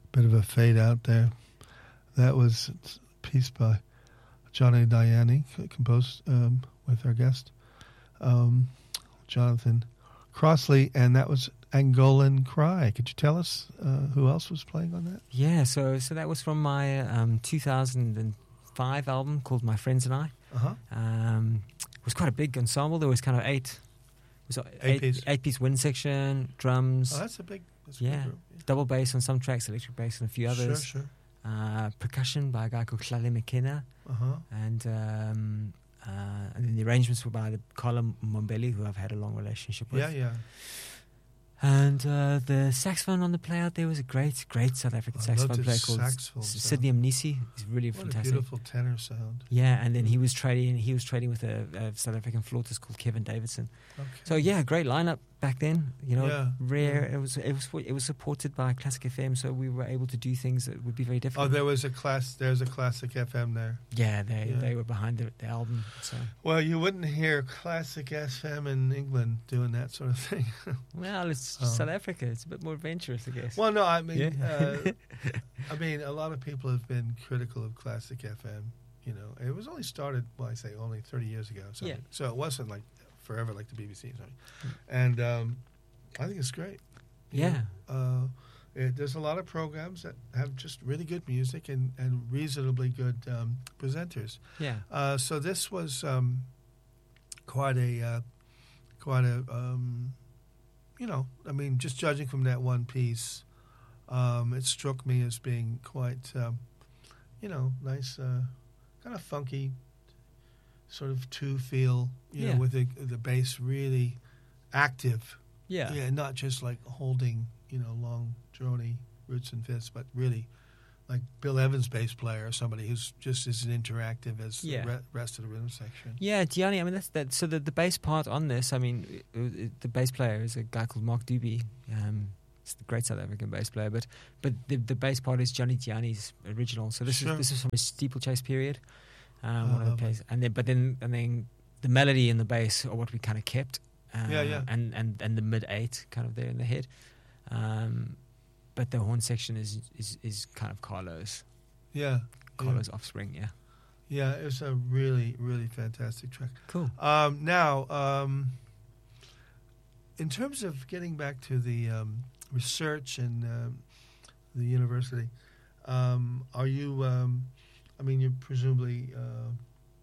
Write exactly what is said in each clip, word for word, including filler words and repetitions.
bit of a fade out there. That was a piece by Johnny Diani, composed um, with our guest, um, Jonathan Crossley, and that was Angolan Cry. Could you tell us uh, who else was playing on that? Yeah, so so that was from my um, two thousand five album called My Friends and I. Uh-huh. Um, it was quite a big ensemble. There was kind of eight, it was eight, Eight piece. eight piece wind section, drums. Oh, that's a big, that's a yeah, big group. Yeah. double bass on some tracks, electric bass on a few others. Sure, sure. Uh, percussion by a guy called Tlale McKenna, Uh-huh. and um, uh, and then the arrangements were by the Carla Mombelli, who I've had a long relationship with. Yeah, yeah. And uh, the saxophone on the play out there was a great, great South African I saxophone loved player his called saxophone S- sound. Sidney Mnisi. He's really What fantastic. a beautiful tenor sound. Yeah, and then he was trading. He was trading with a, a South African flautist called Kevin Davidson. Okay. So yeah, great lineup back then. You know, Yeah, rare. yeah. It was it was it was supported by Classic F M, so we were able to do things that would be very Oh, difficult. there was a class. There's a Classic F M there. yeah, they Yeah. they were behind the, the album. So Well, you wouldn't hear Classic F M in England doing that sort of thing. well, it's Oh. South Africa. It's a bit more adventurous, I guess. Well, no, I mean, Yeah. uh, I mean, a lot of people have been critical of Classic F M. You know, it was only started, well, I say only thirty years ago. So, Yeah. so it wasn't like forever like the B B C. Sorry. And um, I think it's great. You Yeah. know, uh, it, there's a lot of programs that have just really good music and, and reasonably good um, presenters. yeah, Uh, so this was um, quite a, uh, quite a, um, you know, I mean, just judging from that one piece, um, it struck me as being quite, um, you know, nice, uh, kind of funky, sort of two feel, you Yeah. know, with the the bass really active, yeah, yeah, not just like holding, you know, long droney roots and fifths, but really like Bill Evans' bass player or somebody who's just as interactive as Yeah. the re- rest of the rhythm section. Yeah, Gianni. I mean, that's that. So the, the bass part on this, I mean, it, it, the bass player is a guy called Mark Doobie. Um, it's the great South African bass player, but but the the bass part is Johnny Gianni's original. So this Sure. is this is from his steeplechase period. Um, Oh, one of the lovely. plays, and then but then and then the melody and the bass are what we kind of kept. Uh, Yeah, yeah. And and and the mid eight kind of there in the head. Um, but the horn section is is is kind of Carlos Yeah, Carlos' offspring. Yeah. yeah, it was a really, really fantastic track. Cool. Um, now, um, in terms of getting back to the um, research and um, the university, um, are you? Um, I mean, you're presumably uh,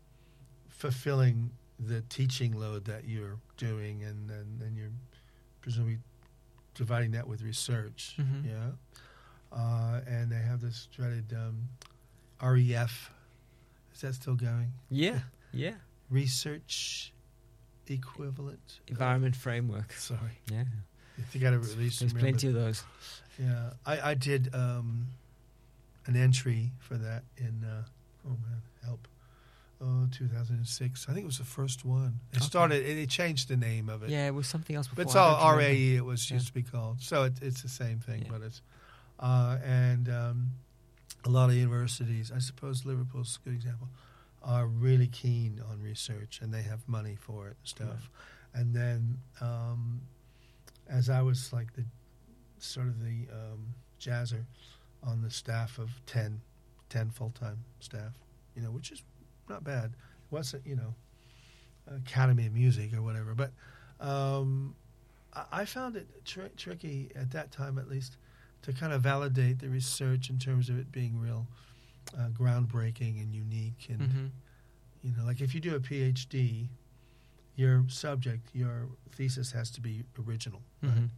fulfilling the teaching load that you're doing, and, and, and you're presumably dividing that with research. Mhm. Yeah, uh, and they have this dreaded um, R E F. Is that still going? Yeah. Yeah. Research equivalent Environment framework. Sorry, Yeah. I think I got to release. There's plenty of those. Yeah, I, I did um, an entry for that in uh, oh man, help, oh two thousand six. I think it was the first one. It Okay. started. It, it changed the name of it. Yeah, it was something else before. But it's I all don't R remember. A E. It was Yeah. used to be called. So it, it's the same thing, Yeah. but it's uh, and um, a lot of universities. I suppose Liverpool's a good example. Are really keen on research and they have money for it and stuff. And then um, as I was like the sort of the um, jazzer on the staff of ten, ten full-time staff, you know, which is not bad. It wasn't, you know, Academy of Music or whatever, but um, I, I found it tr- tricky at that time, at least, to kind of validate the research in terms of it being real uh, groundbreaking and unique. And, Mm-hmm. you know, like if you do a PhD, your subject, your thesis has to be original, right? Mm-hmm.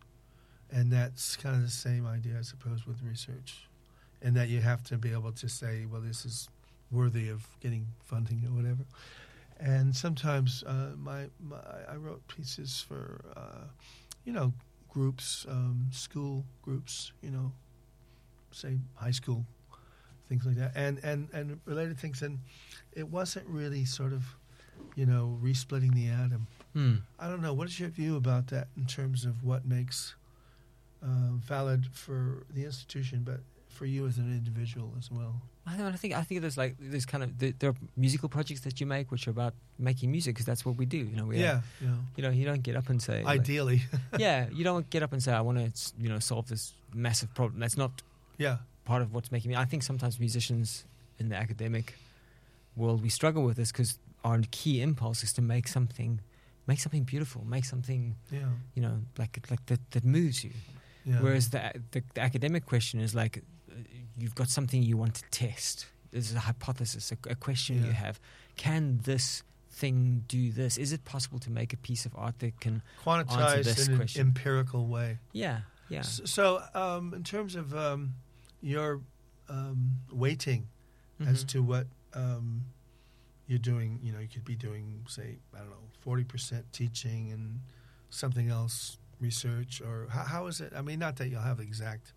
And that's kind of the same idea, I suppose, with research. And that you have to be able to say, well, this is worthy of getting funding or whatever. And sometimes uh, my, my I wrote pieces for, uh, you know, groups, um, school groups, you know, say high school, things like that, and, and, and related things. And it wasn't really sort of, you know, resplitting the atom. Mm. I don't know. What is your view about that in terms of what makes uh, valid for the institution, but for you as an individual as well? I don't know, I think I think there's like there's kind of there are musical projects that you make which are about making music because that's what we do. You know, we Yeah, are, yeah. you know, you don't get up and say like- Ideally. yeah, you don't get up and say I want to you know solve this massive problem. That's not Yeah. part of what's making me. I think sometimes musicians in the academic world, we struggle with this because our key impulse is to make something, make something beautiful, make something, Yeah. you know, like like that that moves you. Yeah. Whereas the, the the academic question is like, uh, you've got something you want to test. There's a hypothesis, a, a question Yeah. you have. Can this thing do this? Is it possible to make a piece of art that can answer quantized this in an question? empirical way. Yeah, yeah. S- So, um, in terms of um, your um, weighting as Mhm. to what um, you're doing, you know, you could be doing, say, I don't know, forty percent teaching and something else, research, or how, how is it? I mean, not that you'll have exact,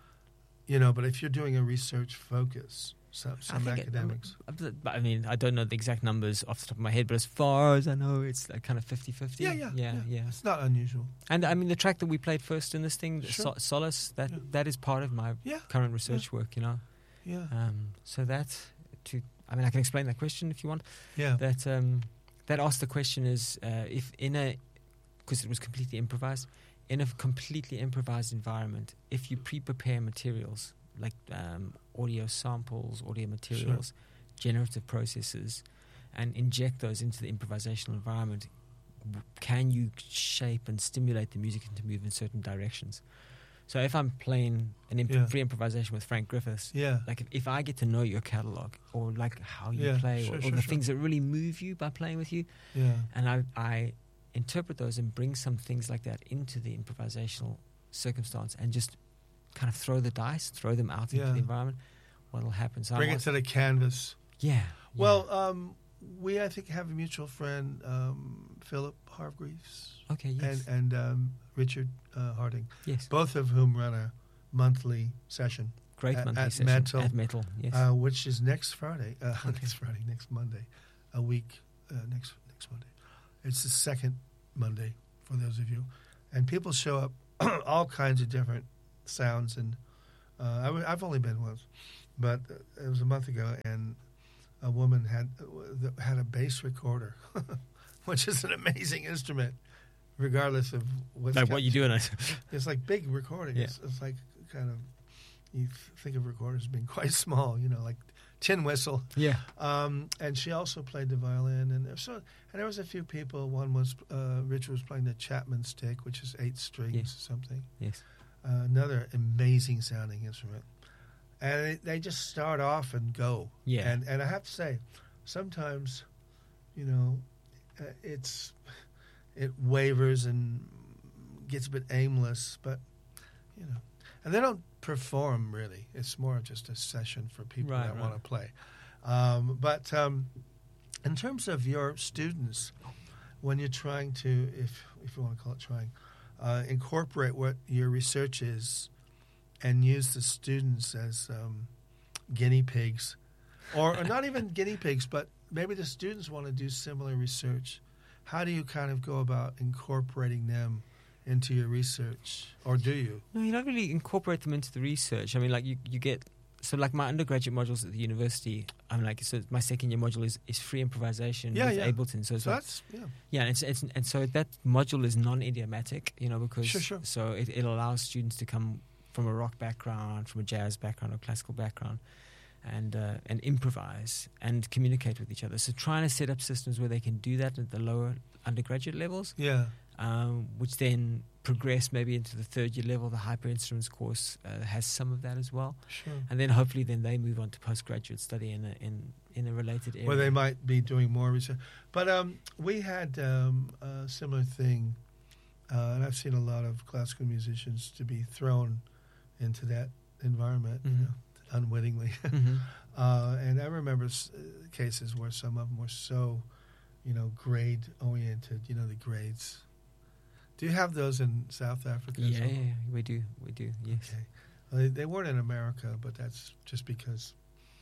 you know, but if you're doing a research focus, some, I some think it- academics. I mean, I mean, I don't know the exact numbers off the top of my head, but as far as I know, it's like kind of fifty-fifty. yeah, yeah, yeah, yeah. It's not unusual. And I mean, the track that we played first in this thing, the Sure. Sol- Solace, that Yeah. that is part of my Yeah, current research work, you know. yeah, Um, so that, to, I mean, I can explain that question if you want. yeah. That um, that asked the question is uh, if in a, because it was completely improvised, in a completely improvised environment, if you pre-prepare materials like um, audio samples, audio materials, generative processes, and inject those into the improvisational environment, w- can you shape and stimulate the music to move in certain directions? So if I'm playing an imp- Yeah. free improvisation with Frank Griffiths, Yeah, like if, if I get to know your catalog or like how you Yeah, play sure, or, or sure, the sure. things that really move you by playing with you, yeah, and I, I interpret those and bring some things like that into the improvisational circumstance and just kind of throw the dice, throw them out into Yeah. the environment, what'll happen? So I bring it want- to the canvas. yeah. Well, um, we I think have a mutual friend, um, Philip Hargreaves, yeah. okay, yes, and and um, Richard uh, Harding, yes, both of whom run a monthly session, great at- monthly at session Metal, at Metal, yes, uh, which is next Friday. Uh, Okay. Next Friday, next Monday, a week uh, next next Monday. It's the second Monday for those of you, and people show up, all kinds of different sounds, and uh, I w- I've only been once, but uh, it was a month ago, and a woman had uh, had a bass recorder, which is an amazing instrument, regardless of what's like got- what you doing? It's like big recording. Yeah. It's, it's like kind of you th- think of recorders as being quite small, you know, like tin whistle. yeah, Um, and she also played the violin, and there- so and there was a few people. One was uh, Richard was playing the Chapman stick, which is eight strings Yeah. or something. yes, Uh, another amazing sounding instrument, and they, they just start off and go. yeah, And and I have to say, sometimes, you know, uh, it's it wavers and gets a bit aimless, but you know, and they don't perform really. It's more of just a session for people Right, that right. want to play. Um, but um, in terms of your students, when you're trying to, if if you want to call it trying, uh, incorporate what your research is, and use the students as um, guinea pigs, or, or not even guinea pigs, but maybe the students want to do similar research. How do you kind of go about incorporating them into your research, or do you? No, you don't really incorporate them into the research. I mean, like you, you get so like my undergraduate modules at the university. I'm like so my second year module is, is free improvisation Yeah, with yeah. Ableton. So it's So like, that's yeah, yeah, and it's, it's and so that module is non-idiomatic, you know, because Sure, sure. so it, it allows students to come from a rock background, from a jazz background, or classical background, and uh, and improvise and communicate with each other. So trying to set up systems where they can do that at the lower undergraduate levels, yeah, um, which then progress maybe into the third year level. The hyper instruments course uh, has some of that as well, sure. and then hopefully then they move on to postgraduate study in a in in a related area. Where they might be doing more research. But um, we had um, a similar thing, uh, and I've seen a lot of classical musicians to be thrown into that environment, you Mhm. know, unwittingly. Mhm. uh, and I remember s- uh, cases where some of them were so, you know, grade oriented. You know, the grades. Do you have those in South Africa? as Yeah, well? yeah, yeah, we do, we do, yes. Okay. Well, they, they weren't in America, but that's just because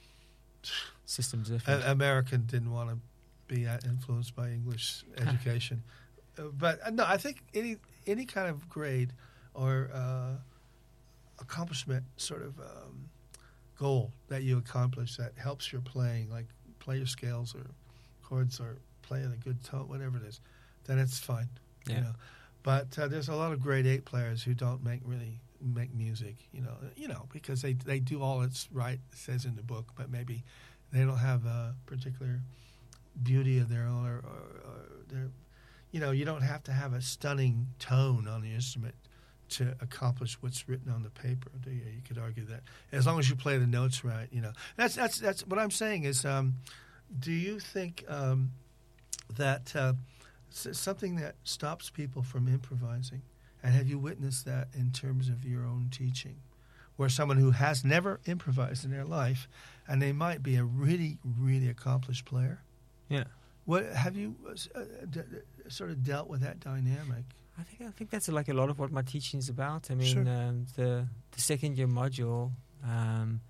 Systems A- different. American didn't want to be uh, influenced by English education. Uh, but uh, no, I think any any kind of grade or uh, accomplishment sort of um, goal that you accomplish that helps your playing, like play your scales or chords or play in a good tone, whatever it is, then it's fine. Yeah. You know? But uh, there's a lot of grade eight players who don't make really make music, you know, you know, because they they do all it's right it says in the book, but maybe they don't have a particular beauty of their own, or, or, or their, you know, you don't have to have a stunning tone on the instrument to accomplish what's written on the paper, do you? You could argue that as long as you play the notes right, you know. That's that's that's what I'm saying is, um, do you think um, that uh, something that stops people from improvising, and have you witnessed that in terms of your own teaching, where someone who has never improvised in their life, and they might be a really really accomplished player? Yeah. What have you uh, d- d- sort of dealt with that dynamic? I think I think that's like a lot of what my teaching is about. I mean, Sure. um, the the second year module um,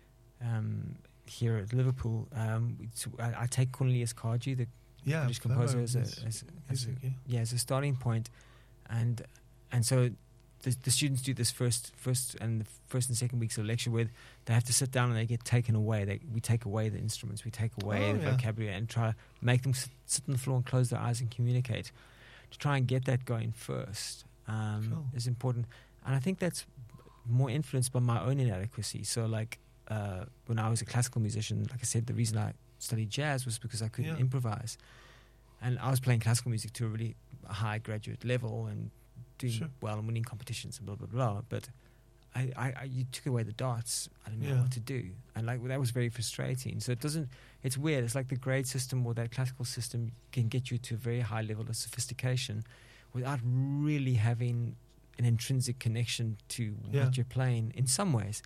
um, here at Liverpool, um, it's, I, I take Cornelius Cardew, the Yeah, British composer, as a, his as, as a music, yeah. yeah as a starting point, and and so the, the students do this first first and the first and second weeks of lecture where they have to sit down and they get taken away. They, we take away the instruments, we take away Oh, the yeah. vocabulary, and try to make them sit, sit on the floor and close their eyes and communicate. To try and get that going first um, Cool. is important, and I think that's more influenced by my own inadequacy. So, like uh, when I was a classical musician, like I said, the reason I studied jazz was because I couldn't Yeah. improvise, and I was playing classical music to a really high graduate level and doing Sure. well and winning competitions and blah blah blah. But I, I, I you took away the darts. I didn't know Yeah. what to do, and like that was very frustrating. So it doesn't. It's weird. It's like the grade system or that classical system can get you to a very high level of sophistication without really having an intrinsic connection to Yeah. what you're playing in some ways.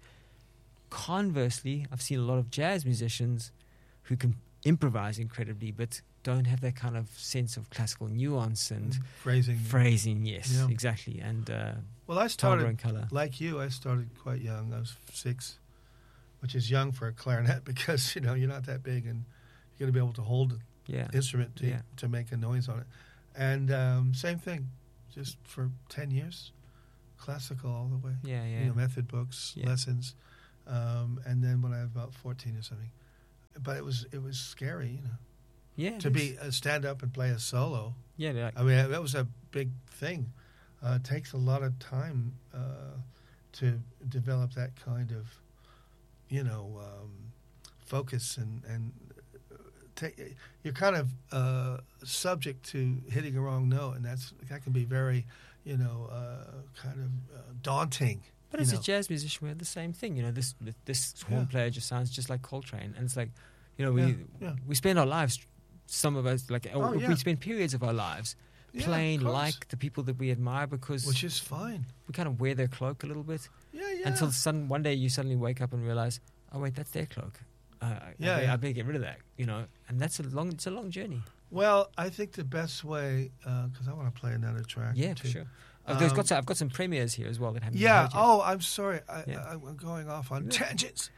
Conversely, I've seen a lot of jazz musicians who can improvise incredibly but don't have that kind of sense of classical nuance and Phrasing. phrasing. Yes, Yeah. exactly. And uh, Well, I timbre started and color. like you. I started quite young. I was six, which is young for a clarinet because you know you're not that big and you're going to be able to hold the Yeah. instrument to, Yeah. to make a noise on it. And um, same thing, just for ten years, classical all the way. Yeah, yeah. You know, method books, Yeah. lessons, um, and then when I was about fourteen or something, but it was it was scary, you know, yeah. to it be is. uh, stand up and play a solo. Yeah, like, I mean, that was a big thing. Uh, it takes a lot of time uh, to develop that kind of, you know, um, focus and and uh, take, you're kind of uh, subject to hitting a wrong note, and that's that can be very, you know, uh, kind of uh, daunting. But you as know. a jazz musician, we have the same thing. You know, this this horn Yeah. player just sounds just like Coltrane, and it's like, you know, we Yeah, yeah. we spend our lives, some of us, like, or Oh, yeah. we spend periods of our lives Yeah, of playing course. like the people that we admire because Which is fine. we kind of wear their cloak a little bit Yeah, yeah. until some, one day you suddenly wake up and realize, oh wait, that's their cloak. Uh, I- Yeah, I, better, yeah. I better get rid of that. You know, and that's a long, it's a long journey. Well, I think the best way, because I want to play another track. Yeah, too. for sure. Uh, there's Um, got some, I've got some premieres here as well that haven't been Yeah. heard yet. Oh, I'm sorry. I, Yeah. I, I'm going off on Yeah. tangents.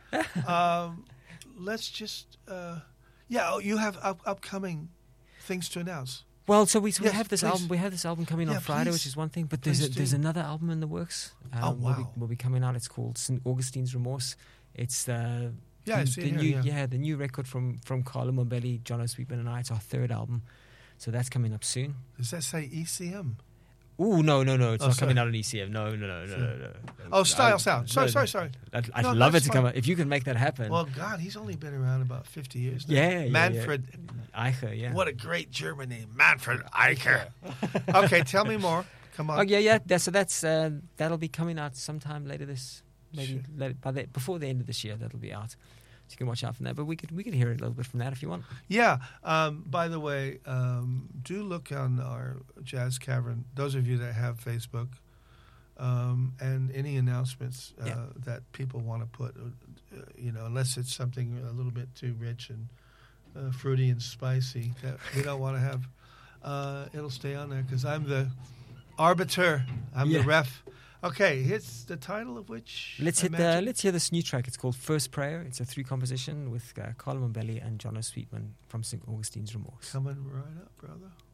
um, let's just. Uh, yeah. Oh, you have up, upcoming things to announce. Well, so we, so we Yes, have this please. album. We have this album coming Yeah, on Friday, please. which is one thing. But there's a, Please there's do. another album in the works. Um, Oh, Will be, wow. will be coming out. It's called Saint Augustine's Remorse. It's uh, Yeah, I the, see the it new here, yeah. the new record from from Carlo Mombelli, John O'Sweetman, and I. It's our third album, so that's coming up soon. Does that say E C M? Oh no no no! It's Oh, not sorry. coming out on E C M. No no no no no. no. Oh, Style I- Sound. Sorry, no, sorry, no. sorry. I'd, I'd No, love it that's to come fine. out if you can make that happen. Well, God, he's only been around about fifty years now. Yeah, yeah, yeah. Manfred. Eicher, yeah. What a great German name, Manfred Eicher. Okay, tell me more. Come on. Oh yeah, yeah. That, so that's uh, that'll be coming out sometime later this, maybe Sure. later, by the, before the end of this year. That'll be out. So you can watch out from that. But we could we could hear a little bit from that if you want. Yeah. Um, by the way, um, do look on our Jazz Cavern. Those of you that have Facebook, um, and any announcements uh, Yeah. that people want to put, uh, you know, unless it's something a little bit too rich and uh, fruity and spicy that we don't want to have, uh, it'll stay on there because I'm the arbiter. I'm Yeah. the ref. Okay, here's the title of which. Let's I hit the imagine? let's hear this new track. It's called First Prayer. It's a three composition with uh, Carlo Mombelli and John O'Sweetman from Saint Augustine's Remorse. Coming right up, brother.